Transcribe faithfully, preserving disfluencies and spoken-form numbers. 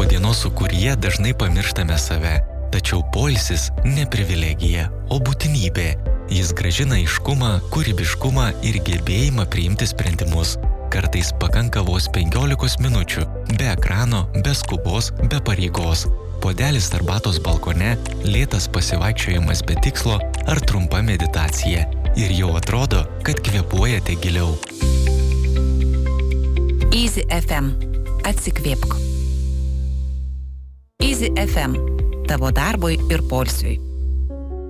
dienos sūkuryje dažnai pamirštame save, tačiau poilsis ne privilegija, o būtinybė. Jis grąžina aiškumą, kūrybiškumą ir gebėjimą priimti sprendimus. Kartais pakanka vos penkiolikos minučių, be ekrano, be skubos, be pareigos. Puodelis arbatos balkone, lėtas pasivaikščiojimas be tikslo ar trumpa meditacija. Ir jau atrodo, kad kvėpuojate giliau. Easy F M. Atsikvėpk. Easy F M. Tavo darbui ir poilsiui.